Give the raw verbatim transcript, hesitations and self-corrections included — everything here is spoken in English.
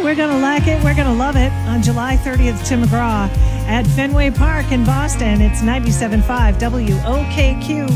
We're going to like it. We're going to love it. On July thirtieth, Tim McGraw at Fenway Park in Boston. It's ninety-seven point five W O K Q.